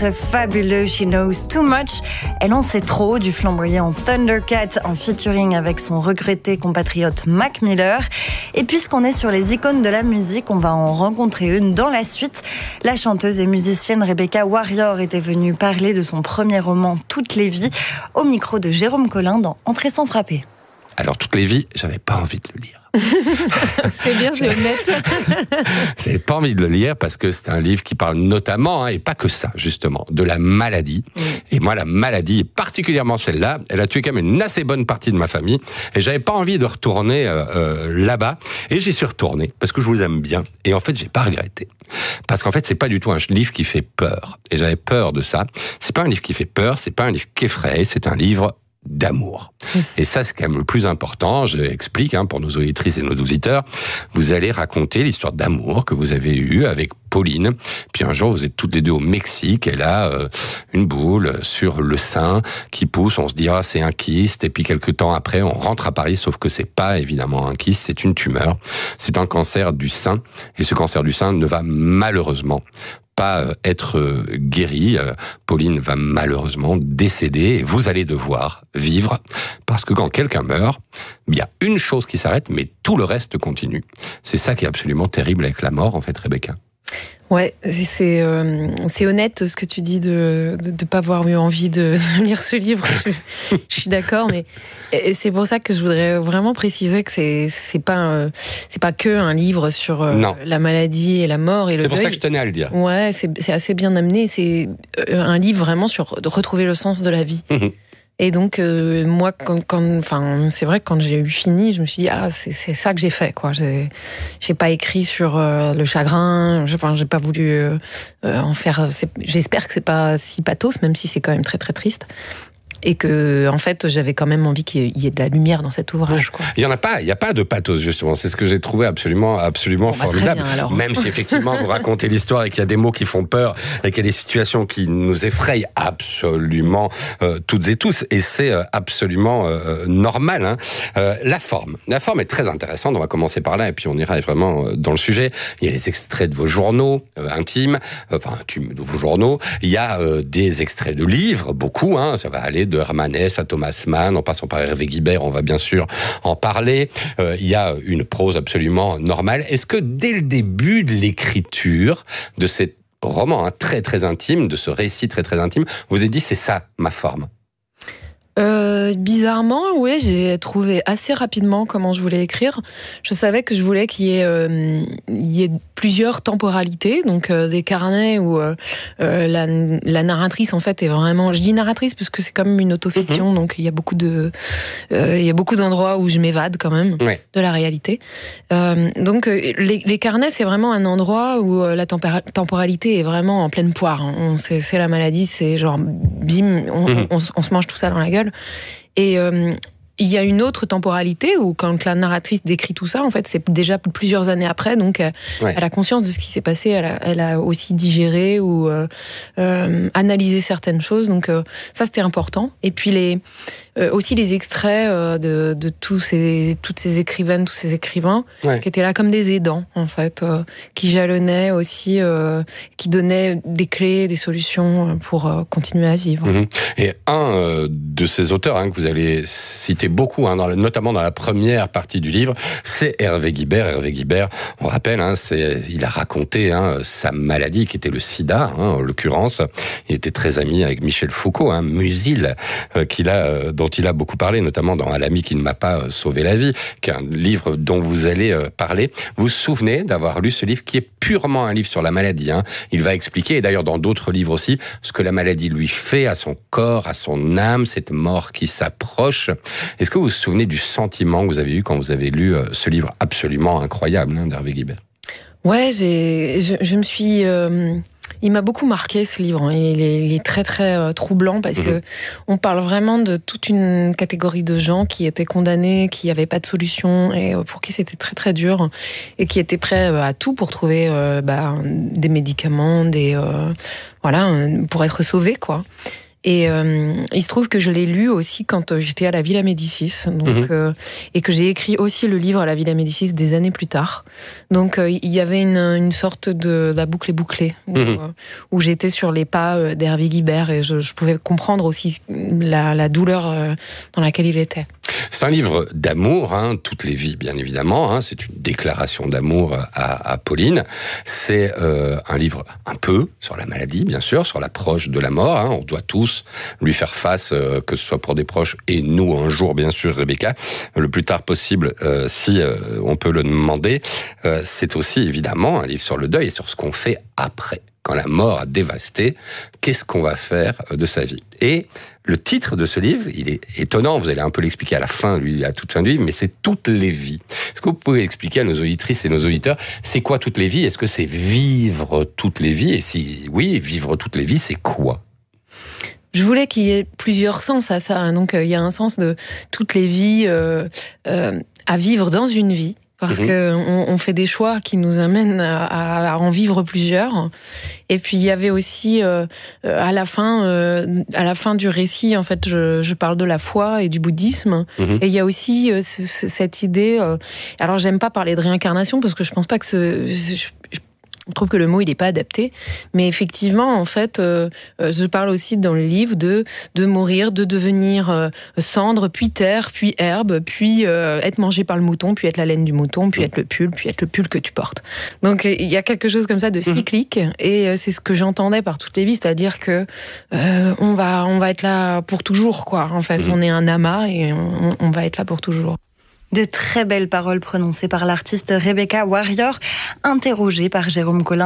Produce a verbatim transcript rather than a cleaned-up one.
titre fabuleux, She Knows Too Much. Elle en sait trop, du flamboyant Thundercat en featuring avec son regretté compatriote Mac Miller. Et puisqu'on est sur les icônes de la musique, on va en rencontrer une dans la suite. La chanteuse et musicienne Rebecca Warrior était venue parler de son premier roman Toutes les vies au micro de Jérôme Collin dans Entrer sans frapper. Alors, Toutes les vies, j'avais pas envie de le lire. C'est bien, c'est honnête. J'avais pas envie de le lire parce que c'est un livre qui parle notamment, hein, et pas que ça, justement, de la maladie. Mmh. Et moi, la maladie, particulièrement celle-là, elle a tué quand même une assez bonne partie de ma famille. Et j'avais pas envie de retourner euh, euh, là-bas. Et j'y suis retourné parce que je vous aime bien. Et en fait, j'ai pas regretté. Parce qu'en fait, c'est pas du tout un livre qui fait peur. Et j'avais peur de ça. C'est pas un livre qui fait peur, c'est pas un livre qui effraie, c'est un livre d'amour. Mmh. Et ça, c'est quand même le plus important. Je l'explique hein, pour nos auditrices et nos auditeurs. Vous allez raconter l'histoire d'amour que vous avez eue avec Pauline. Puis un jour, vous êtes toutes les deux au Mexique. Elle a euh, une boule sur le sein qui pousse. On se dit, ah, c'est un kyste. Et puis quelques temps après, on rentre à Paris, sauf que c'est pas évidemment un kyste, c'est une tumeur. C'est un cancer du sein. Et ce cancer du sein ne va malheureusement pas être guérie. Pauline va malheureusement décéder et vous allez devoir vivre parce que quand quelqu'un meurt, il y a une chose qui s'arrête mais tout le reste continue. C'est ça qui est absolument terrible avec la mort en fait, Rebecca. Ouais, c'est euh, c'est honnête ce que tu dis de de, de pas avoir eu envie de lire ce livre. Je, je suis d'accord, mais c'est pour ça que je voudrais vraiment préciser que c'est c'est pas euh, c'est pas que un livre sur euh, la maladie et la mort et le deuil. C'est pour ça que je tenais à le dire. Ouais, c'est c'est assez bien amené. C'est un livre vraiment sur de retrouver le sens de la vie. Mmh. Et donc euh, moi, quand, quand, enfin, c'est vrai que quand j'ai eu fini, je me suis dit ah c'est c'est ça que j'ai fait quoi. J'ai j'ai pas écrit sur euh, le chagrin. Enfin, j'ai pas voulu euh, en faire. J'espère que c'est pas si pathos, même si c'est quand même très très triste. Et que, en fait, j'avais quand même envie qu'il y ait de la lumière dans cet ouvrage, quoi. Il y en a pas, il y a pas de pathos, justement. C'est ce que j'ai trouvé absolument, absolument bon, formidable. Bah, bien, même si effectivement vous racontez l'histoire et qu'il y a des mots qui font peur et qu'il y a des situations qui nous effrayent absolument euh, toutes et tous. Et c'est euh, absolument euh, normal, hein. Euh, la forme. La forme est très intéressante. On va commencer par là et puis on ira vraiment dans le sujet. Il y a les extraits de vos journaux euh, intimes, euh, enfin, intimes de vos journaux. Il y a euh, des extraits de livres, beaucoup, hein. Ça va aller de Hermanès à Thomas Mann, en passant par Hervé Guibert, on va bien sûr en parler. Euh, il y a une prose absolument normale. Est-ce que dès le début de l'écriture de ce roman hein, très très intime, de ce récit très très intime, vous avez dit c'est ça ma forme? Euh, bizarrement, oui, j'ai trouvé assez rapidement comment je voulais écrire. Je savais que je voulais qu'il y ait, euh, il y ait plusieurs temporalités, donc euh, des carnets où euh, la, la narratrice en fait est vraiment, je dis narratrice parce que c'est quand même une autofiction, mmh. donc il y a beaucoup de, euh, il y a beaucoup d'endroits où je m'évade quand même ouais. de la réalité. Euh, donc les, les carnets c'est vraiment un endroit où la tempéra- temporalité est vraiment en pleine poire. On, c'est, c'est la maladie, c'est genre bim, on, mmh. on, on, on se mange tout ça dans la gueule. Et euh, il y a une autre temporalité où quand la narratrice décrit tout ça, en fait, c'est déjà plusieurs années après, donc euh, ouais. elle a conscience de ce qui s'est passé, elle a, elle a aussi digéré ou euh, euh, analysé certaines choses, donc euh, ça c'était important. Et puis les euh, aussi les extraits euh, de, de tous ces, toutes ces écrivaines, tous ces écrivains ouais. qui étaient là comme des aidants, en fait, euh, qui jalonnaient aussi, euh, qui donnaient des clés, des solutions pour euh, continuer à vivre. Mmh. Et un euh, de ces auteurs hein, que vous allez citer beaucoup, hein, dans le, notamment dans la première partie du livre, c'est Hervé Guibert. Hervé Guibert, on rappelle, hein, c'est, il a raconté hein, sa maladie qui était le sida, hein, en l'occurrence. Il était très ami avec Michel Foucault, hein, Musil, euh, qu'il a, euh, dont il a beaucoup parlé, notamment dans Un ami qui ne m'a pas sauvé la vie, qui est un livre dont vous allez euh, parler. Vous vous souvenez d'avoir lu ce livre qui est purement un livre sur la maladie. Hein. Il va expliquer, et d'ailleurs dans d'autres livres aussi, ce que la maladie lui fait à son corps, à son âme, cette mort qui s'approche. Est-ce que vous vous souvenez du sentiment que vous avez eu quand vous avez lu euh, ce livre absolument incroyable hein, d'Hervé Guibert? Ouais, j'ai, je, je me suis... Euh... Il m'a beaucoup marqué ce livre. Il est, il est très très euh, troublant parce mmh. que on parle vraiment de toute une catégorie de gens qui étaient condamnés, qui n'avaient pas de solution et pour qui c'était très très dur et qui étaient prêts à tout pour trouver euh, bah, des médicaments, des euh, voilà, pour être sauvés quoi. Et euh, il se trouve que je l'ai lu aussi quand j'étais à la Villa Médicis, donc mmh. euh, et que j'ai écrit aussi le livre à la Villa Médicis des années plus tard. Donc euh, il y avait une, une sorte de la boucle est bouclée où, mmh. euh, où j'étais sur les pas d'Hervé Guibert et je, je pouvais comprendre aussi la, la douleur euh, dans laquelle il était. C'est un livre d'amour, hein, toutes les vies, bien évidemment. Hein, c'est une déclaration d'amour à, à Pauline. C'est euh, un livre un peu sur la maladie, bien sûr, sur l'approche de la mort. Hein, on doit tous lui faire face, euh, que ce soit pour des proches et nous un jour, bien sûr, Rebecca, le plus tard possible, euh, si euh, on peut le demander. Euh, c'est aussi évidemment un livre sur le deuil et sur ce qu'on fait après. Quand la mort a dévasté, qu'est-ce qu'on va faire de sa vie? Et le titre de ce livre, il est étonnant, vous allez un peu l'expliquer à la fin, lui, à toute fin de vie, mais c'est Toutes les vies. Est-ce que vous pouvez expliquer à nos auditrices et nos auditeurs, c'est quoi toutes les vies? Est-ce que c'est vivre toutes les vies? Et si oui, vivre toutes les vies, c'est quoi? Je voulais qu'il y ait plusieurs sens à ça. Donc, il y a un sens de toutes les vies euh, euh, à vivre dans une vie. Parce mmh. qu'on on fait des choix qui nous amènent à, à en vivre plusieurs. Et puis il y avait aussi euh, à la fin, euh, à la fin du récit, en fait, je, je parle de la foi et du bouddhisme. Mmh. Et il y a aussi euh, ce, cette idée. Euh, alors j'aime pas parler de réincarnation parce que je pense pas que ce. Je, je, Je trouve que le mot il est pas adapté, mais effectivement en fait, euh, je parle aussi dans le livre de de mourir, de devenir euh, cendre, puis terre, puis herbe, puis euh, être mangé par le mouton, puis être la laine du mouton, puis être le pull, puis être le pull que tu portes. Donc il y a quelque chose comme ça de cyclique, mmh. et euh, c'est ce que j'entendais par toutes les vies, c'est-à-dire que euh, on va on va être là pour toujours quoi. En fait, mmh. on est un amas et on, on va être là pour toujours. De très belles paroles prononcées par l'artiste Rebecca Warrior, interrogée par Jérôme Collin.